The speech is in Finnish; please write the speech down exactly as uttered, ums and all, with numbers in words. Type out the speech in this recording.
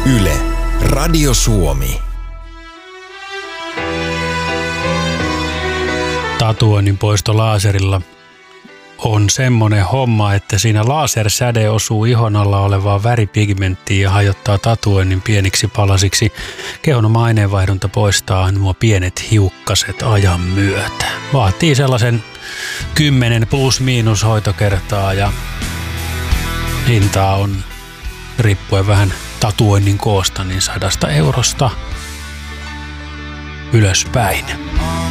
Yle, Radio Suomi. Tatuoinnin poisto laaserilla on semmoinen homma, että siinä lasersäde osuu ihon alla olevaan väripigmenttiin ja hajottaa tatuoinnin pieniksi palasiksi. Kehon oma aineenvaihdunta poistaa nuo pienet hiukkaset ajan myötä. Vaatii sellaisen kymmenen plus miinus hoitokertaa ja hintaa on riippuen vähän tatuoinnin koosta niin sadasta eurosta ylöspäin.